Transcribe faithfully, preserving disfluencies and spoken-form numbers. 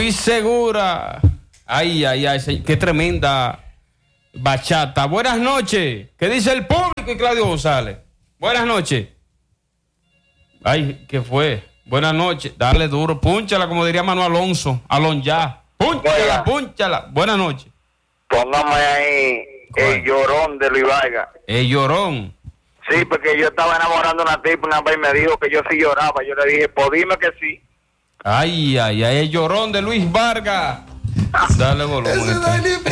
Luis Segura. Ay, ay, ay, qué tremenda bachata. Buenas noches. ¿Qué dice el público y Claudio González? Buenas noches. Ay, ¿qué fue? Buenas noches. Dale duro, púnchala, como diría Manuel Alonso. Alon ya. Púnchala, púnchala. Buenas noches. Póngame ahí el llorón de Luis Vargas. El llorón. Sí, porque yo estaba enamorando a una tipa, una vez me dijo que yo sí lloraba. Yo le dije, pues dime que sí. Ay, ay, ay, el llorón de Luis Vargas. Dale volumen.